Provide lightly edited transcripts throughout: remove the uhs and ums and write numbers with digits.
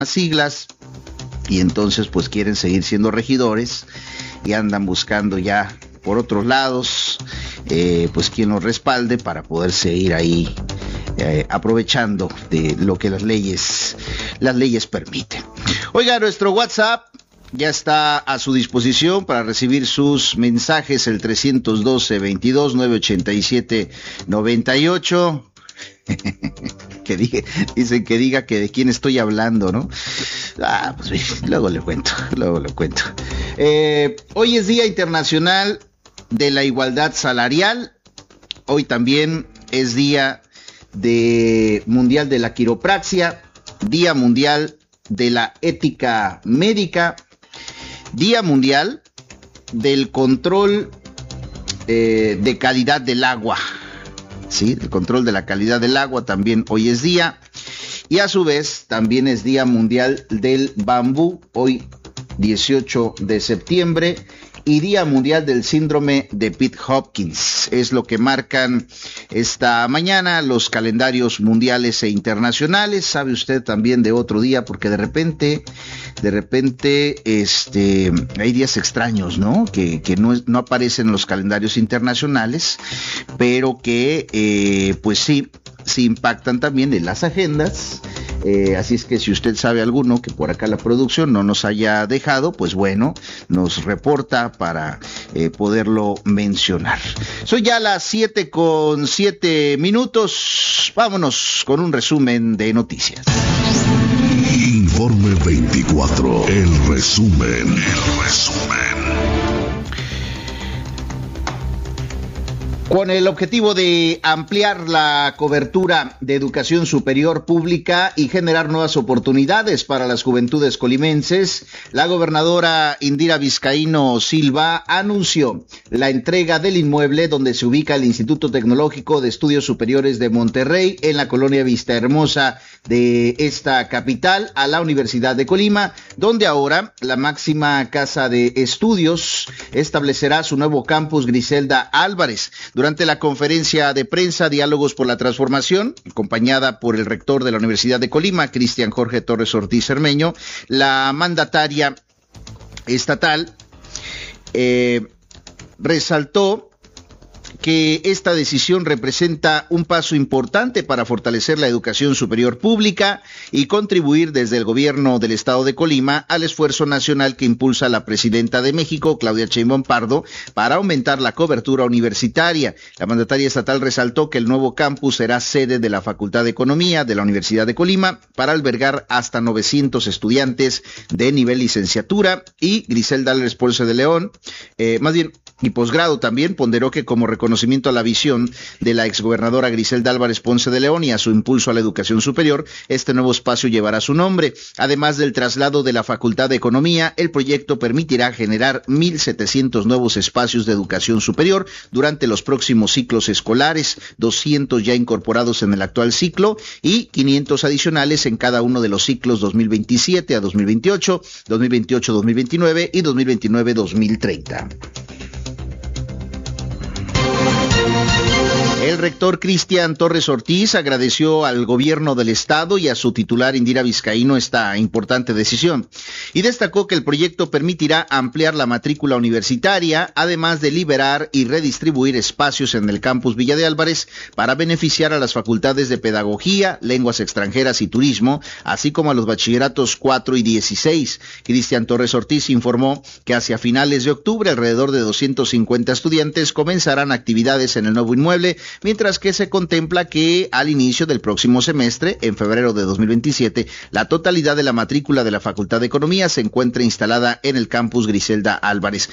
siglas y entonces pues quieren seguir siendo regidores y andan buscando ya por otros lados pues quien los respalde para poder seguir ahí aprovechando de lo que las leyes permiten. Oiga, nuestro WhatsApp ya está a su disposición para recibir sus mensajes, el 312-22-987-98. Dicen que diga que de quién estoy hablando, ¿no? Pues luego le cuento. Hoy es Día Internacional de la Igualdad Salarial. Hoy también es Día Mundial de la Quiropraxia, Día Mundial de la Ética Médica, Día Mundial del Control de Calidad del Agua. Sí, el control de la calidad del agua también hoy es día. Y a su vez también es Día Mundial del Bambú, hoy 18 de septiembre. Y Día Mundial del Síndrome de Pitt-Hopkins. Es lo que marcan esta mañana los calendarios mundiales e internacionales. ¿Sabe usted también de otro día? Porque de repente hay días extraños, ¿no? Que no aparecen en los calendarios internacionales, pero que pues sí impactan también en las agendas. Así es que si usted sabe alguno que por acá la producción no nos haya dejado, pues bueno, nos reporta para poderlo mencionar. Son ya las 7:07. Vámonos con un resumen de noticias. Informe 24, el resumen. Con el objetivo de ampliar la cobertura de educación superior pública y generar nuevas oportunidades para las juventudes colimenses, la gobernadora Indira Vizcaíno Silva anunció la entrega del inmueble donde se ubica el Instituto Tecnológico de Estudios Superiores de Monterrey en la colonia Vistahermosa de esta capital a la Universidad de Colima, donde ahora la máxima casa de estudios establecerá su nuevo campus Griselda Álvarez. Durante la conferencia de prensa Diálogos por la Transformación, acompañada por el rector de la Universidad de Colima, Cristian Jorge Torres Ortiz Cermeño, la mandataria estatal resaltó que esta decisión representa un paso importante para fortalecer la educación superior pública y contribuir desde el gobierno del estado de Colima al esfuerzo nacional que impulsa la presidenta de México, Claudia Sheinbaum Pardo, para aumentar la cobertura universitaria. La mandataria estatal resaltó que el nuevo campus será sede de la Facultad de Economía de la Universidad de Colima para albergar hasta 900 estudiantes de nivel licenciatura, y Griselda Álvarez Ponce de León, y posgrado también, ponderó que como reconocimiento a la visión de la exgobernadora Griselda Álvarez Ponce de León y a su impulso a la educación superior, este nuevo espacio llevará su nombre. Además del traslado de la Facultad de Economía, el proyecto permitirá generar 1,700 nuevos espacios de educación superior durante los próximos ciclos escolares, 200 ya incorporados en el actual ciclo y 500 adicionales en cada uno de los ciclos 2027 a 2028, 2028-2029 y 2029-2030. El rector Cristian Torres Ortiz agradeció al gobierno del estado y a su titular Indira Vizcaíno esta importante decisión y destacó que el proyecto permitirá ampliar la matrícula universitaria, además de liberar y redistribuir espacios en el campus Villa de Álvarez para beneficiar a las facultades de Pedagogía, Lenguas Extranjeras y Turismo, así como a los bachilleratos 4 y 16. Cristian Torres Ortiz informó que hacia finales de octubre alrededor de 250 estudiantes comenzarán actividades en el nuevo inmueble, mientras que se contempla que al inicio del próximo semestre, en febrero de 2027, la totalidad de la matrícula de la Facultad de Economía se encuentre instalada en el campus Griselda Álvarez.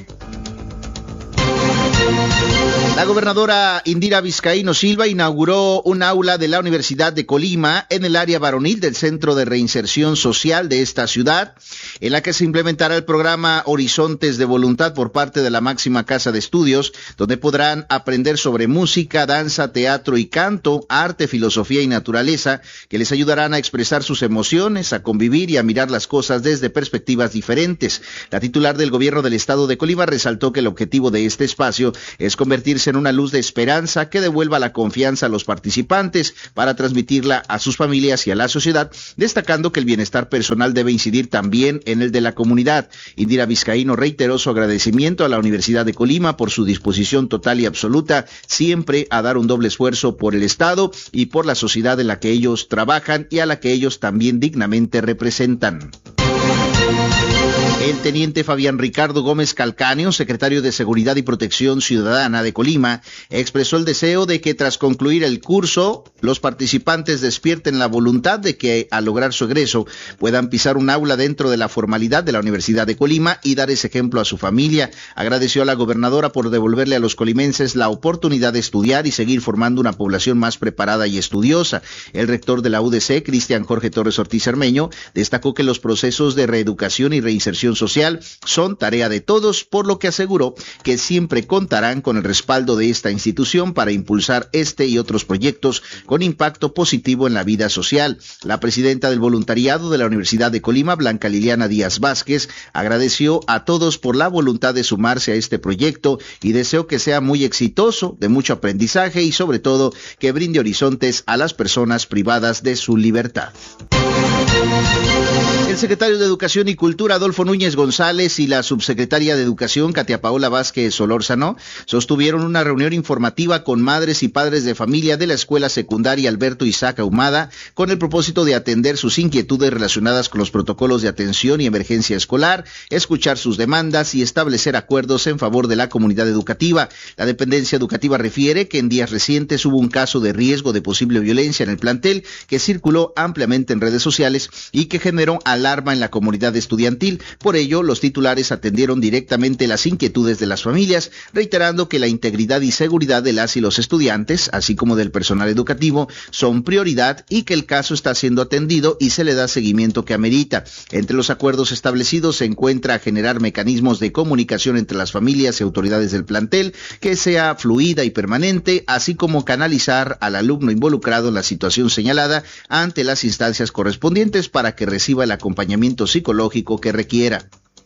La gobernadora Indira Vizcaíno Silva inauguró un aula de la Universidad de Colima en el área varonil del Centro de Reinserción Social de esta ciudad, en la que se implementará el programa Horizontes de Voluntad por parte de la máxima casa de estudios, donde podrán aprender sobre música, danza, teatro y canto, arte, filosofía y naturaleza, que les ayudarán a expresar sus emociones, a convivir y a mirar las cosas desde perspectivas diferentes. La titular del gobierno del estado de Colima resaltó que el objetivo de este espacio es convertirse convertirse en una luz de esperanza que devuelva la confianza a los participantes para transmitirla a sus familias y a la sociedad, destacando que el bienestar personal debe incidir también en el de la comunidad. Indira Vizcaíno reiteró su agradecimiento a la Universidad de Colima por su disposición total y absoluta siempre a dar un doble esfuerzo por el Estado y por la sociedad en la que ellos trabajan y a la que ellos también dignamente representan. El teniente Fabián Ricardo Gómez Calcáneo, secretario de Seguridad y Protección Ciudadana de Colima, expresó el deseo de que tras concluir el curso, los participantes despierten la voluntad de que al lograr su egreso puedan pisar un aula dentro de la formalidad de la Universidad de Colima y dar ese ejemplo a su familia. Agradeció a la gobernadora por devolverle a los colimenses la oportunidad de estudiar y seguir formando una población más preparada y estudiosa. El rector de la UDC, Cristian Jorge Torres Ortiz Cermeño, destacó que los procesos de reeducación y reinserción social son tarea de todos, por lo que aseguró que siempre contarán con el respaldo de esta institución para impulsar este y otros proyectos con impacto positivo en la vida social. La presidenta del voluntariado de la Universidad de Colima, Blanca Liliana Díaz Vázquez, agradeció a todos por la voluntad de sumarse a este proyecto y deseó que sea muy exitoso, de mucho aprendizaje y sobre todo que brinde horizontes a las personas privadas de su libertad. El secretario de Educación y Cultura, Adolfo Núñez González, y la subsecretaria de Educación, Katia Paola Vázquez Solórzano, sostuvieron una reunión informativa con madres y padres de familia de la Escuela Secundaria Alberto Isaac Ahumada con el propósito de atender sus inquietudes relacionadas con los protocolos de atención y emergencia escolar, escuchar sus demandas y establecer acuerdos en favor de la comunidad educativa. La dependencia educativa refiere que en días recientes hubo un caso de riesgo de posible violencia en el plantel que circuló ampliamente en redes sociales y que generó alarma en la comunidad estudiantil. Por ello, los titulares atendieron directamente las inquietudes de las familias, reiterando que la integridad y seguridad de las y los estudiantes, así como del personal educativo, son prioridad y que el caso está siendo atendido y se le da seguimiento que amerita. Entre los acuerdos establecidos se encuentra generar mecanismos de comunicación entre las familias y autoridades del plantel que sea fluida y permanente, así como canalizar al alumno involucrado en la situación señalada ante las instancias correspondientes para que reciba el acompañamiento psicológico que requiera.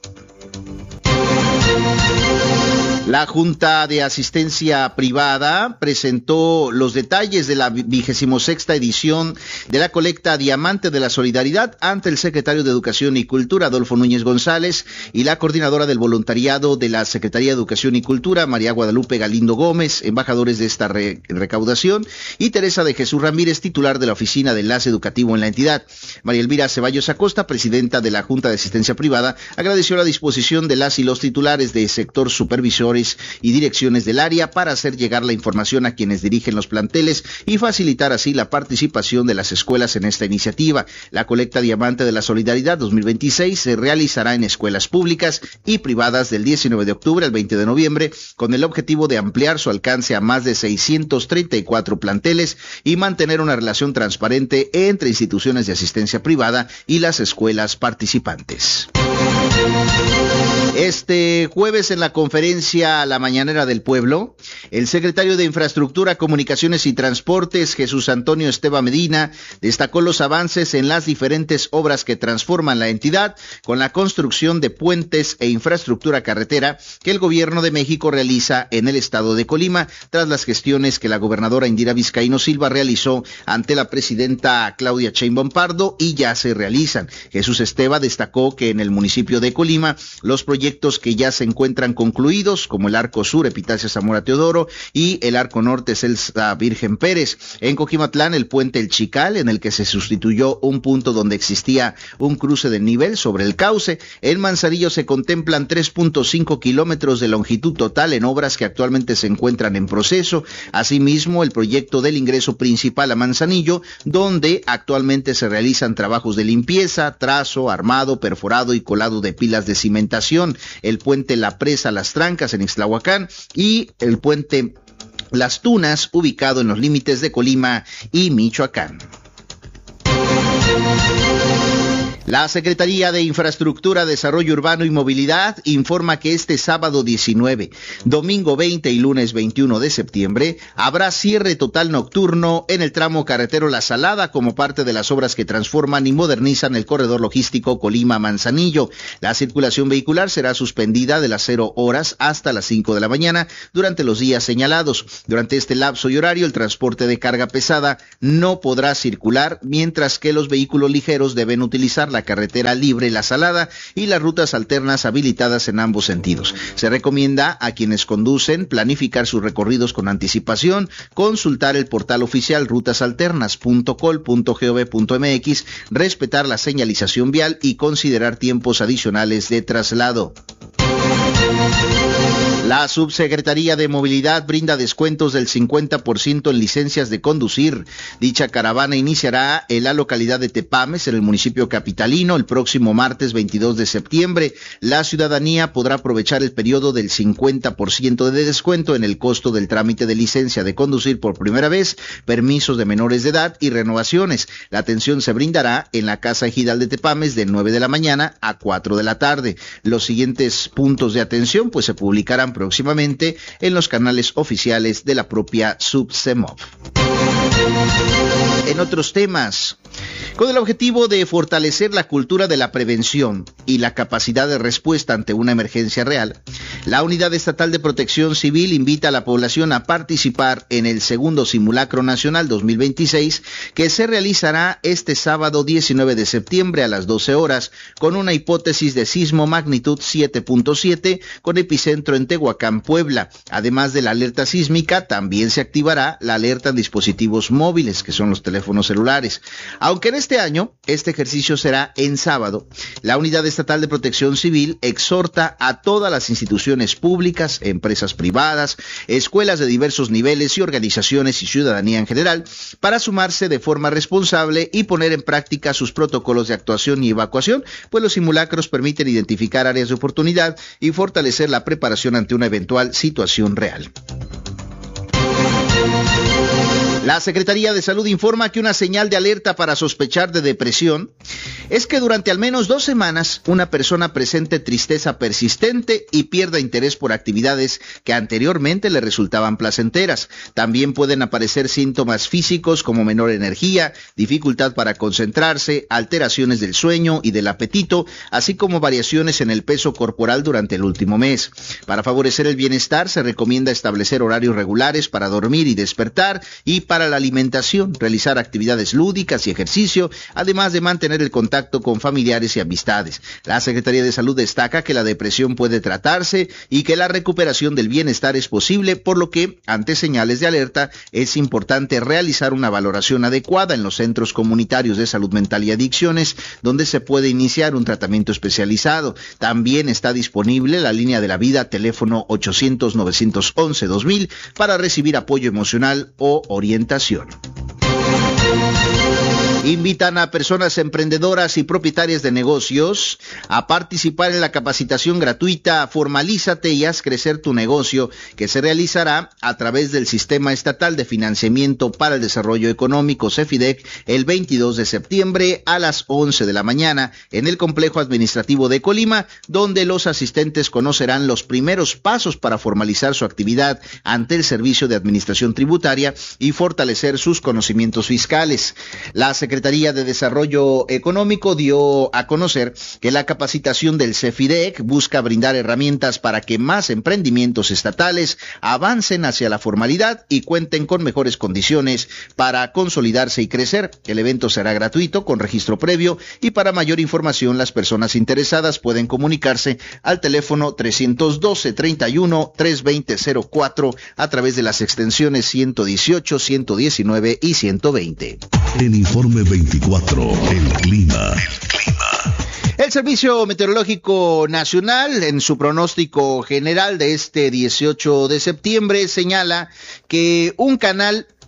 La Junta de Asistencia Privada presentó los detalles de la 26ª edición de la colecta Diamante de la Solidaridad ante el secretario de Educación y Cultura, Adolfo Núñez González, y la coordinadora del voluntariado de la Secretaría de Educación y Cultura, María Guadalupe Galindo Gómez, embajadores de esta recaudación, y Teresa de Jesús Ramírez, titular de la Oficina de Enlace Educativo en la entidad. María Elvira Ceballos Acosta, presidenta de la Junta de Asistencia Privada, agradeció la disposición de las y los titulares de sector supervisores y direcciones del área para hacer llegar la información a quienes dirigen los planteles y facilitar así la participación de las escuelas en esta iniciativa. La colecta Diamante de la Solidaridad 2026 se realizará en escuelas públicas y privadas del 19 de octubre al 20 de noviembre con el objetivo de ampliar su alcance a más de 634 planteles y mantener una relación transparente entre instituciones de asistencia privada y las escuelas participantes. Este jueves, en la conferencia La Mañanera del Pueblo, el secretario de Infraestructura, Comunicaciones y Transportes, Jesús Antonio Esteva Medina, destacó los avances en las diferentes obras que transforman la entidad con la construcción de puentes e infraestructura carretera que el gobierno de México realiza en el estado de Colima, tras las gestiones que la gobernadora Indira Vizcaíno Silva realizó ante la presidenta Claudia Sheinbaum Pardo y ya se realizan. Jesús Esteva destacó que en el municipio de Colima, los proyectos que ya se encuentran concluidos, como el Arco Sur, Epitacio Zamora Teodoro, y el Arco Norte, Celsa Virgen Pérez. En Coquimatlán, el puente El Chical, en el que se sustituyó un punto donde existía un cruce de nivel sobre el cauce. En Manzanillo se contemplan 3.5 kilómetros de longitud total en obras que actualmente se encuentran en proceso. Asimismo, el proyecto del ingreso principal a Manzanillo, donde actualmente se realizan trabajos de limpieza, trazo, armado, perforado y colado de pilas de cimentación. El puente La Presa Las Trancas en Ixtlahuacán y el puente Las Tunas, ubicado en los límites de Colima y Michoacán. La Secretaría de Infraestructura, Desarrollo Urbano y Movilidad informa que este sábado 19, domingo 20 y lunes 21 de septiembre habrá cierre total nocturno en el tramo carretero La Salada como parte de las obras que transforman y modernizan el corredor logístico Colima-Manzanillo. La circulación vehicular será suspendida de las 0 horas hasta las 5 de la mañana durante los días señalados. Durante este lapso y horario, el transporte de carga pesada no podrá circular, mientras que los vehículos ligeros deben utilizar la carretera libre La Salada y las rutas alternas habilitadas en ambos sentidos. Se recomienda a quienes conducen planificar sus recorridos con anticipación, consultar el portal oficial rutasalternas.col.gov.mx, respetar la señalización vial y considerar tiempos adicionales de traslado. La Subsecretaría de Movilidad brinda descuentos del 50% en licencias de conducir. Dicha caravana iniciará en la localidad de Tepames, en el municipio capitalino, el próximo martes 22 de septiembre. La ciudadanía podrá aprovechar el periodo del 50% de descuento en el costo del trámite de licencia de conducir por primera vez, permisos de menores de edad y renovaciones. La atención se brindará en la Casa Ejidal de Tepames de 9 de la mañana a 4 de la tarde. Los siguientes puntos de atención se publicarán próximamente en los canales oficiales de la propia Subsemov. En otros temas, con el objetivo de fortalecer la cultura de la prevención y la capacidad de respuesta ante una emergencia real, la Unidad Estatal de Protección Civil invita a la población a participar en el segundo Simulacro Nacional 2026, que se realizará este sábado 19 de septiembre a las 12 horas, con una hipótesis de sismo magnitud 7.7 con epicentro en Tehuacán, Puebla. Además de la alerta sísmica, también se activará la alerta en dispositivos móviles, que son los teléfonos celulares. Aunque en este año este ejercicio será en sábado, la Unidad Estatal de Protección Civil exhorta a todas las instituciones públicas, empresas privadas, escuelas de diversos niveles y organizaciones y ciudadanía en general para sumarse de forma responsable y poner en práctica sus protocolos de actuación y evacuación, pues los simulacros permiten identificar áreas de oportunidad y fortalecer la preparación ante una eventual situación real. La Secretaría de Salud informa que una señal de alerta para sospechar de depresión es que durante al menos 2 semanas una persona presente tristeza persistente y pierda interés por actividades que anteriormente le resultaban placenteras. También pueden aparecer síntomas físicos como menor energía, dificultad para concentrarse, alteraciones del sueño y del apetito, así como variaciones en el peso corporal durante el último mes. Para favorecer el bienestar se recomienda establecer horarios regulares para dormir y despertar y para la alimentación, realizar actividades lúdicas y ejercicio, además de mantener el contacto con familiares y amistades. La Secretaría de Salud destaca que la depresión puede tratarse y que la recuperación del bienestar es posible, por lo que, ante señales de alerta, es importante realizar una valoración adecuada en los centros comunitarios de salud mental y adicciones, donde se puede iniciar un tratamiento especializado. También está disponible la línea de la vida, teléfono 800-911-2000, para recibir apoyo emocional o orientación. Invitan a personas emprendedoras y propietarias de negocios a participar en la capacitación gratuita Formalízate y haz crecer tu negocio, que se realizará a través del Sistema Estatal de Financiamiento para el Desarrollo Económico, CEFIDEC, el 22 de septiembre a las 11 de la mañana en el Complejo Administrativo de Colima, donde los asistentes conocerán los primeros pasos para formalizar su actividad ante el Servicio de Administración Tributaria y fortalecer sus conocimientos fiscales. La Secretaría de Desarrollo Económico dio a conocer que la capacitación del CEFIDEC busca brindar herramientas para que más emprendimientos estatales avancen hacia la formalidad y cuenten con mejores condiciones para consolidarse y crecer. El evento será gratuito con registro previo y para mayor información las personas interesadas pueden comunicarse al teléfono 312-31-320-04 a través de las extensiones 118, 119 y 120. En Informe 24, el clima. El Servicio Meteorológico Nacional, en su pronóstico general de este 18 de septiembre, señala que un canal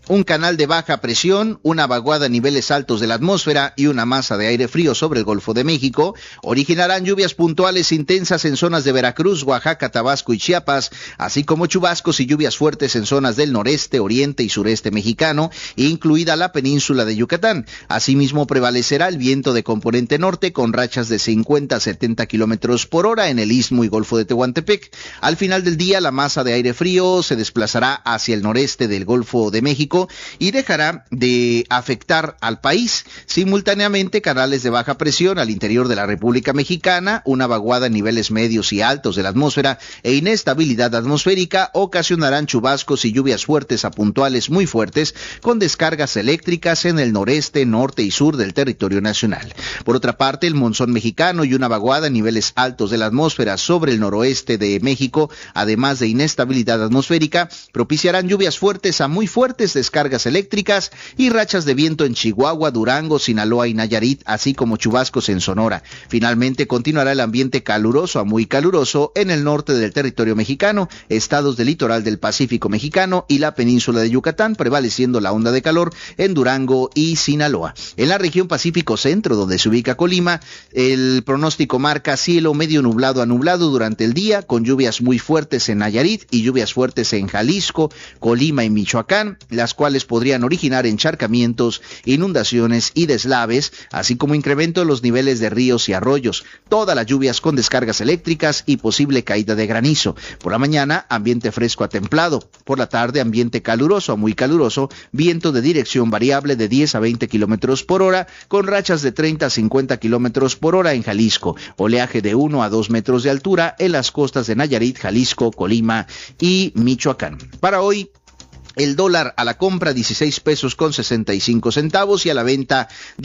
un canal de baja presión, una vaguada a niveles altos de la atmósfera y una masa de aire frío sobre el Golfo de México originarán lluvias puntuales intensas en zonas de Veracruz, Oaxaca, Tabasco y Chiapas, así como chubascos y lluvias fuertes en zonas del noreste, oriente y sureste mexicano, incluida la península de Yucatán. Asimismo, prevalecerá el viento de componente norte con rachas de 50 a 70 kilómetros por hora en el Istmo y Golfo de Tehuantepec. Al final del día, la masa de aire frío se desplazará hacia el noreste del Golfo de México y dejará de afectar al país. Simultáneamente, canales de baja presión al interior de la República Mexicana, una vaguada en niveles medios y altos de la atmósfera e inestabilidad atmosférica ocasionarán chubascos y lluvias fuertes a puntuales muy fuertes con descargas eléctricas en el noreste, norte y sur del territorio nacional. Por otra parte, el monzón mexicano y una vaguada en niveles altos de la atmósfera sobre el noroeste de México, además de inestabilidad atmosférica, propiciarán lluvias fuertes a muy fuertes, descargas eléctricas y rachas de viento en Chihuahua, Durango, Sinaloa y Nayarit, así como chubascos en Sonora. Finalmente, continuará el ambiente caluroso a muy caluroso en el norte del territorio mexicano, estados del litoral del Pacífico mexicano y la península de Yucatán, prevaleciendo la onda de calor en Durango y Sinaloa. En la región Pacífico Centro, donde se ubica Colima, el pronóstico marca cielo medio nublado a nublado durante el día, con lluvias muy fuertes en Nayarit y lluvias fuertes en Jalisco, Colima y Michoacán, las cuales podrían originar encharcamientos, inundaciones y deslaves, así como incremento de los niveles de ríos y arroyos. Todas las lluvias con descargas eléctricas y posible caída de granizo. Por la mañana, ambiente fresco a templado. Por la tarde, ambiente caluroso a muy caluroso, viento de dirección variable de 10 a 20 kilómetros por hora, con rachas de 30 a 50 kilómetros por hora en Jalisco. Oleaje de 1 a 2 metros de altura en las costas de Nayarit, Jalisco, Colima y Michoacán. Para hoy, el dólar a la compra 16 pesos con 65 centavos y a la venta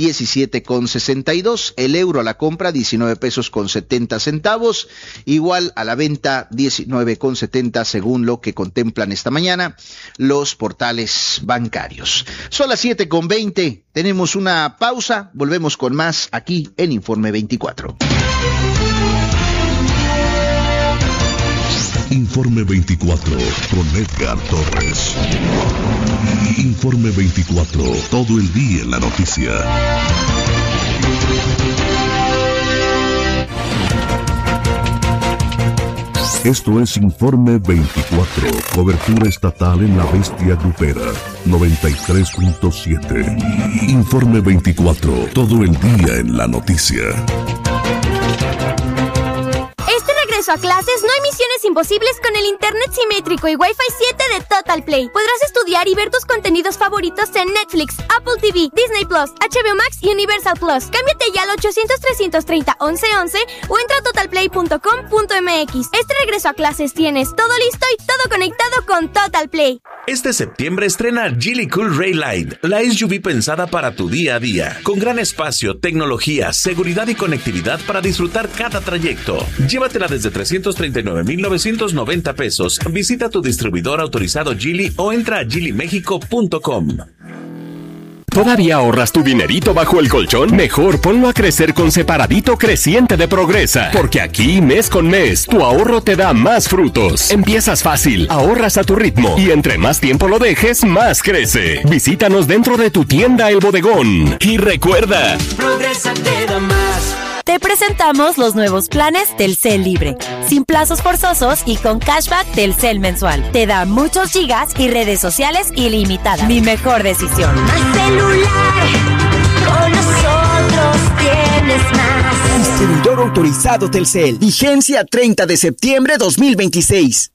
17 con 62. El euro a la compra 19 pesos con 70 centavos. Igual a la venta 19 con 70 según lo que contemplan esta mañana los portales bancarios. Son las 7 con 20. Tenemos una pausa. Volvemos con más aquí en Informe 24. Informe 24 con Edgar Torres. Informe 24, todo el día en la noticia. Esto es Informe 24, cobertura estatal en la bestia grupera, 93.7. Informe 24, todo el día en la noticia. A clases, no hay misiones imposibles con el internet simétrico y Wi-Fi 7 de Total Play. Podrás estudiar y ver tus contenidos favoritos en Netflix, Apple TV, Disney Plus, HBO Max y Universal Plus. Cámbiate ya al 800-330-1111 o entra a totalplay.com.mx. Este regreso a clases tienes todo listo y todo conectado con Total Play. Este septiembre estrena Geely Cool Rayline, la SUV pensada para tu día a día, con gran espacio, tecnología, seguridad y conectividad para disfrutar cada trayecto. Llévatela desde 339,990 pesos. Visita tu distribuidor autorizado Geely o entra a geelymexico.com. ¿Todavía ahorras tu dinerito bajo el colchón? Mejor ponlo a crecer con Separadito Creciente de Progresa. Porque aquí, mes con mes, tu ahorro te da más frutos. Empiezas fácil, ahorras a tu ritmo y entre más tiempo lo dejes, más crece. Visítanos dentro de tu tienda El Bodegón. Y recuerda, Progresa te da más. Te presentamos los nuevos planes Telcel Libre, sin plazos forzosos y con cashback Telcel mensual. Te da muchos gigas y redes sociales ilimitadas. Mi mejor decisión. Más celular, con nosotros tienes más. Distribuidor autorizado Telcel. Vigencia 30 de septiembre 2026.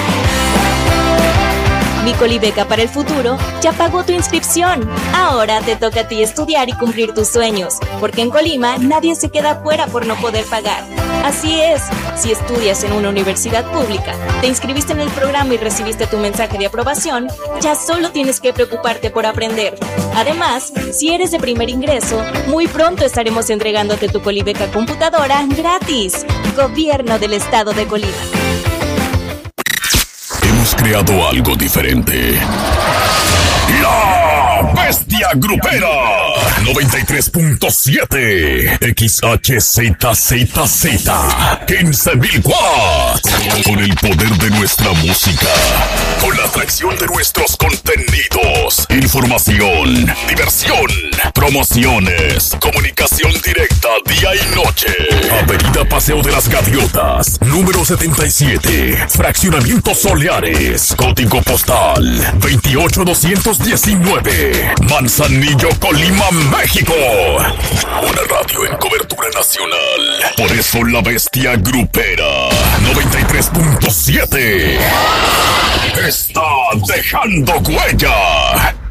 Mi Colibeca para el futuro ya pagó tu inscripción. Ahora te toca a ti estudiar y cumplir tus sueños, porque en Colima nadie se queda fuera por no poder pagar. Así es, si estudias en una universidad pública, te inscribiste en el programa y recibiste tu mensaje de aprobación, ya solo tienes que preocuparte por aprender. Además, si eres de primer ingreso, muy pronto estaremos entregándote tu Colibeca computadora gratis. Gobierno del Estado de Colima. Hemos creado algo diferente. La Bestia Grupera 93.7 XHZZZ 15.000 watts. Con el poder de nuestra música, con la atracción de nuestros contenidos, información, diversión, promociones, comunicación directa día y noche. Avenida Paseo de las Gaviotas, número 77, Fraccionamiento Soleares, código postal 28219, Manzanillo, Colima, México. Una radio en cobertura nacional. Por eso la Bestia Grupera 93.7 está dejando huella.